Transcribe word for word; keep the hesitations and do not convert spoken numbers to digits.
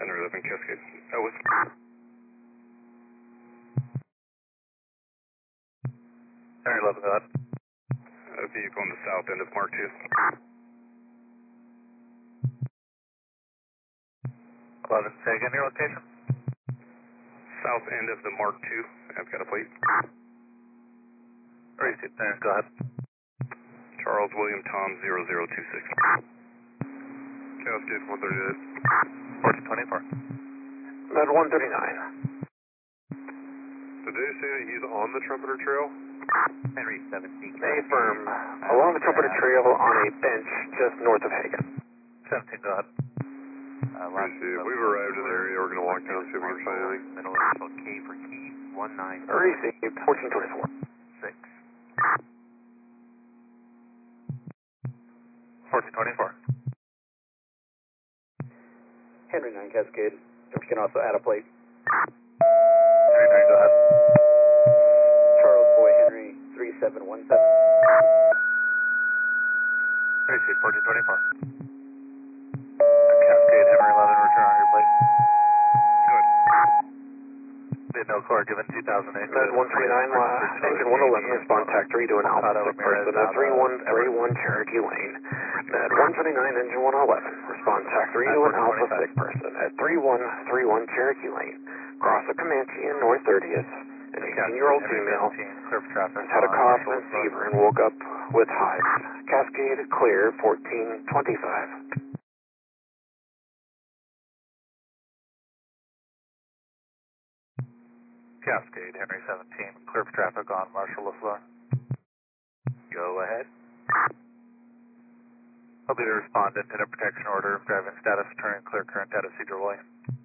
Henry eleven Cascade. Ellis. Henry eleven, go ahead. A vehicle on the south end of Mark two. eleven, say again your location? South end of the Mark two. I've got a plate. Receipt there, go ahead. Charles William Tom zero zero two six. Cascade one thirty-eight. fourteen twenty-four. Med one thirty-nine. Did they say that he's on the Trumpeter Trail? Henry seventeen. They firm along the Trumpeter Trail on a bench just north of Hagen. seventeen, go ahead. Uh, Receive. We've arrived in the area. We're going to walk down and see if we can find anything. Middle initial K for key, one nine. Received, fourteen twenty-four. six. fourteen twenty-four. Henry nine Cascade. If you can also add a plate. Henry nine, go ahead. Charles Boy Henry three seven one seven. Receipt, fourteen twenty-four. Cascade, Henry eleven, return on your plate. Good. Did no core given two thousand eight. Med one thirty-nine, uh, engine one eleven, respond tac three to an Alpha six person at three one three one Cherokee Lane. Med one thirty-nine, engine one eleven, respond tac three to an Alpha six person at three one three one Cherokee Lane. Cross the Comanche and North thirtieth. An eighteen-year-old female had a cough and fever and woke up with hives. Cascade clear, fourteen twenty-five. Cascade, Henry seventeen, clear for traffic on Marshall LaFleur. Go ahead. I'll be the respondent in a protection order, driving status, turning clear current out of Cedar William.